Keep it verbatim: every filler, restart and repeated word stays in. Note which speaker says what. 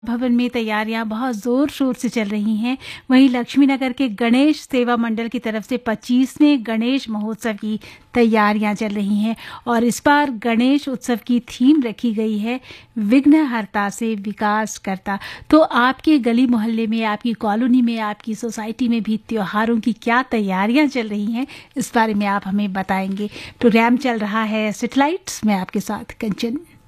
Speaker 1: भवन में तैयारियां बहुत जोर शोर से चल रही हैं। वहीं लक्ष्मीनगर के गणेश सेवा मंडल की तरफ से पच्चीसवें गणेश महोत्सव की तैयारियां चल रही हैं और इस बार गणेश उत्सव की थीम रखी गई है विघ्नहर्ता से विकास करता। तो आपके गली मोहल्ले में, आपकी कॉलोनी में, आपकी सोसाइटी में भी त्योहारों की क्या तैयारियां चल रही हैं, इस बारे में आप हमें बताएंगे। प्रोग्राम चल रहा है सेटेलाइट्स में, आपके साथ कंचन।